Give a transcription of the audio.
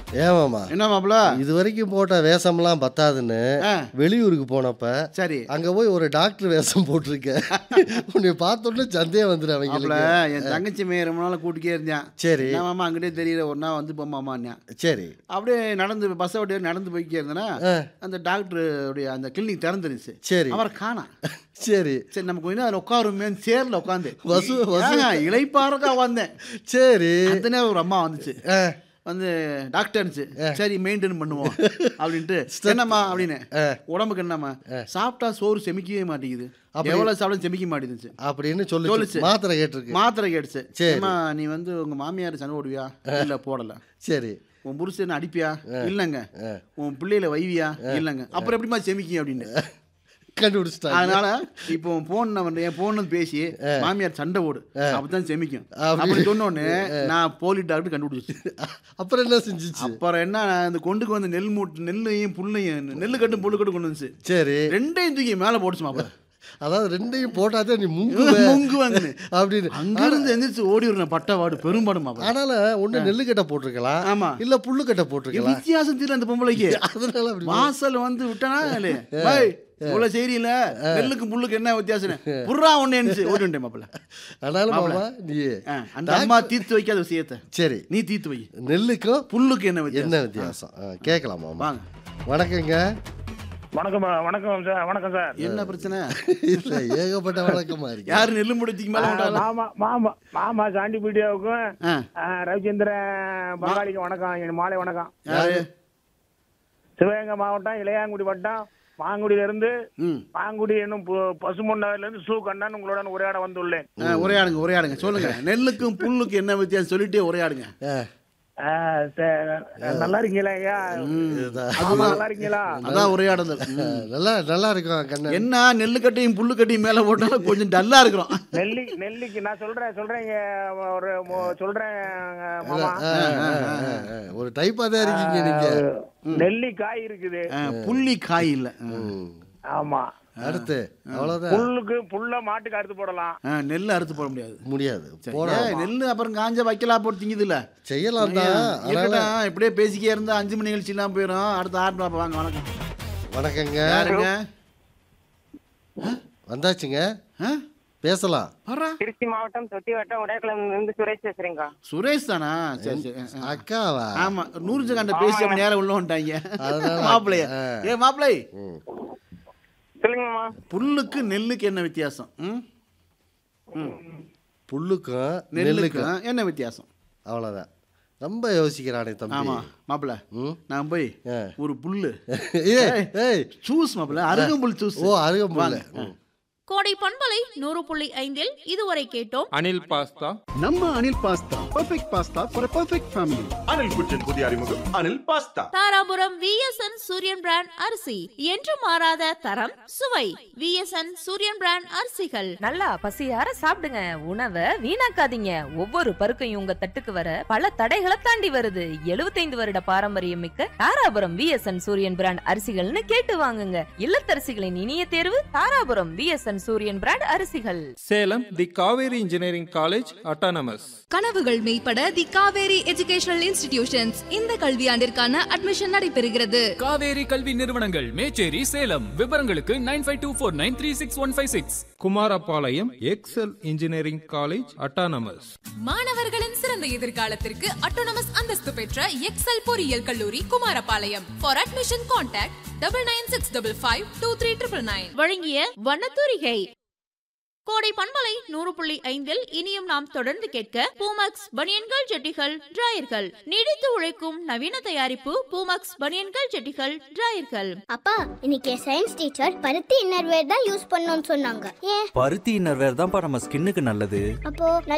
ஏமாமா என்ன மாப்பிள இது வரைக்கும் போட்ட வேஷம்லாம் பத்தாதுன்னு வெளியூருக்கு போனப்ப சரி அங்க போய் ஒரு டாக்டர் வேஷம் போட்டிருக்க. உன்னை பார்த்தோன்னே சந்தேகம் வந்துடும் மாப்பிள. அவங்களுக்கு. என் தங்கச்சி மேய ரொம்ப நாள் கூட்டிக்கே இருந்தேன். சரி மாமா அங்கிட்டே தெரியல ஒரு நாள் வந்து போமாமான்னு சரி அப்படியே நடந்து பஸ்ஸை விட்டு நடந்து போய்க்கே இருந்தேன்னா அந்த டாக்டருடைய அந்த கிளினிக் திறந்துருச்சு. சரி அவரை காணா. சரி சரி நமக்கு கொஞ்சம் அதில் உட்காருமே சேர்ல உட்காந்து வசு இளைப்பாறக்கா வந்தேன். சரி அந்த நேரம் ஒரு அம்மா வந்துச்சு. வந்து டாக்டர்னுச்சு. சரி மெயின்டைன் பண்ணுவோம் அப்படின்ட்டு என்னம்மா அப்படின்னு உடம்புக்கு என்னம்மா சாப்பிட்டா சோறு செமிக்கவே மாட்டேங்குது, எவ்வளவு சாப்பிட செமிக்க மாட்டேங்குது அப்படின்னு சொல்லிச்சு. மாத்திரை கேட்டிருக்கு. மாத்திரை கேட்டுச்சு. சரிம்மா நீ வந்து உங்க மாமியார் சண்டை போடுவியா? இல்ல போடல. சரி உன் புருஷன் அடிப்பியா? இல்லைங்க. உன் பிள்ளையில வைவியா? இல்லைங்க. அப்புறம் எப்படிமா செமிக்கி அப்படின்னு கண்டுபிடிச்சிட்டாங்க. அதனால இப்போ போன் என் போன் பேசி மாமியார் சண்டை போடு அப்பதான் செமிக்கும் அப்படி சொன்னோன்னு நான் போலி டாக்டர் கண்டுபிடிச்சு. அப்புறம் என்ன செஞ்சிச்சு? அப்புறம் என்ன இந்த கொண்டுக்கு வந்து நெல் மூட்டு நெல்லையும் புல்லையும் நெல்லு கட்டும் புல்லு கட்டும் கொண்டு வந்துச்சு. சரி ரெண்டையும் தூக்கி மேல போட்டுச்சு மாப்பிள. அதாவது ரெண்டையும் போட்டாதே நீ முங்குவாங்க அப்படின்னு அங்கிருந்து எந்திரிச்சு ஓடி வரணும். பட்டவாடு பெரும்பாடு மாப்பிள. அதனால ஒண்ணு நெல்லு கட்டை போட்டிருக்கலாம். ஆமா இல்ல புல்லு கட்டை போட்டிருக்கலாம். வித்தியாசம் தெரியல அந்த பொம்பளைக்கு. அதனால அப்படி வாசல் வந்து விட்டனா இவ்வளவு செய்தியில நெல்லுக்கு புல்லுக்கு என்ன வித்தியாசம் புறா ஒண்ணு ஓடி மாப்பிள. அதனால மாமா நீ அந்த அம்மா தீர்த்து வைக்காத விஷயத்த சரி நீ தீர்த்து வை. நெல்லுக்கும் புல்லுக்கு என்ன வித்தியாசம் கேட்கலாம் மாமா. வாங்க. வணக்கங்க. வணக்கம் வணக்கம் சார். வணக்கம் சார். என்ன பிரச்சனை? இல்ல ஏகப்பட்ட வணக்கமா இருக்கு. யாரு நெல்லு முடிச்சிக்கு மேல மாமா மாமா மாமா சாண்டி பீடியாவுக்கும் ரவிச்சந்திர பங்காளிக்கும் வணக்கம். மாலை வணக்கம். சிவகங்கை மாவட்டம் இளையாங்குடி வட்டம் மாங்குடியில இருந்து மாங்குடி என்னும் பசுமொன்னாவில இருந்து சூ கண்ணன் உங்களுடன் உரையாட வந்துள்ளேன். உரையாடுங்க சொல்லுங்க. நெல்லுக்கும் புல்லுக்கு என்ன வித்தியாசம் சொல்லிட்டே உரையாடுங்க. நல்லா இருக்கீங்களா ஐயா? நல்லா இருக்கீங்களா? அதான் உரையாடுதல். நல்லா இருக்கும் கண்ணன். என்ன நெல்லு கட்டையும் புல்லு கட்டையும் மேல போட்டாலும் கொஞ்சம் டல்லா இருக்கிறோம். நெல்லிக்கு நான் சொல்றேன் ஒரு சொல்றேன் மாமா. ஒரு டைப்பா தான் இருக்கீங்க நீங்க. நெல்லி காய் இருக்குது, புள்ளி காய் இல்ல. ஆமா. அடுத்து அவ்வளவுதான். புல்ல மாட்டுக்கு அறுத்து போடலாம். நெல்லு அறுத்து போட முடியாது. நெல்லு அப்புறம் காஞ்ச வைக்கலாம் போட்டு திங்குது இல்ல. செய்யலாம் தான். இப்படியே பேசிக்கே இருந்தா 5 மணி நிகழ்ச்சி எல்லாம் போயிடும். அடுத்த 6 பாப்பா வாங்க. வணக்கம். வணக்கங்க. யாருங்க? வந்தாச்சுங்க பேசலாம். திருச்சி மாவட்டம் தொட்டி வட்டம் உடையக்குளம் இருந்து சுரேஷ் பேசுறீங்க. சுரேஷ் தானா? சரி சரி. அக்காவா? ஆமா. 100 கண்ட பேசி நேரம் உள்ள வந்துட்டாங்க மாப்பிள்ளைய. மாப்பிள்ளை சொல்லுங்கம்மா. புல்லுக்கு நெல்லுக்கு என்ன வித்தியாசம்? புல்லுக்கும் நெல்லுக்கும் என்ன வித்தியாசம்? அவ்வளவுதான். ரொம்ப யோசிக்கிறானே தம்பி. ஆமா மாப்பிள்ள. நான் போய் ஒரு புல்லு சூஸ் மாப்பிள்ள அருகம்புல் சூஸ். ஓ அருகம்புல். கோடை பண்பலை 100.5 இதுவரை கேட்டோம் அனில் பாஸ்தா. நம்ம Anil pasta perfect pasta for a perfect family. Anil குச்சின் புதிய அறிமுகம் அனில் பாஸ்தா. தாராபுரம் விஎஸ்என் சூரியன் பிராண்ட் அரிசி என்று மாறாத தரம் சுவை. விஎஸ்என் சூரியன் பிராண்ட் அரிசிகள். நல்லா பசியார சாப்பிடுங்க, உணவை வீணாக்காதீங்க. ஒவ்வொரு பருக்கையும் உங்க தட்டுக்கு வர பல தடைகளை தாண்டி வருது. 75 வருட பாரம்பரியம் மிக்க தாராபுரம் விஎஸ்என் சூரியன் பிராண்ட் அரிசிகள்னு கேட்டு வாங்குங்க. இல்லத்தரசிகளின் இனிய தேர்வு தாராபுரம் விஎஸ்என் சூரியன் பிராண்ட் அரிசிகள். சேலம் தி காவேரி இன்ஜினியரிங் காலேஜ் அட்டானமஸ். கனவுகள் மெய்ப்பட தி காவேரி எஜுகேஷனல் இன்ஸ்டிடியூஷன்ஸ் இந்த கல்வியாண்டிற்கான அட்மிஷன் நடைபெறுகிறது. காவேரி கல்வி நிறுவனங்கள் மேச்சேரி சேலம். விவரங்களுக்கு 9524936156. Kumarapalayam XL engineering college autonomous. மாணவர்களின் சிறந்த எதிர்காலத்திற்கு அட்டானமஸ் அந்தஸ்து பெற்ற எக்ஸல் பொறியியல் கல்லூரி குமாரபாளையம். For admission contact 9965523999. வழங்கிய வண்ணத்தூரிகை. கோடை பண்பலை 100.5 இனியும் நாம் தொடர்ந்து கேட்க பூமக்ஸ் பனியன்கள் ஜட்டிகள் டிராயர்கள். நீடித்து உழைக்கும் நவீன தயாரிப்பு பூமக்ஸ் பனியன்கள் ஜட்டிகள் டிராயர்கள். அப்பா இன்னைக்கு சயின்ஸ் டீச்சர் பருத்தி இன்னர்வேர் தான் யூஸ் பண்ணணும்னு சொன்னாங்க. ஏன்? பருத்தி இன்னர்வேர் தான் நம்ம ஸ்கின்னுக்கு நல்லது. அப்போ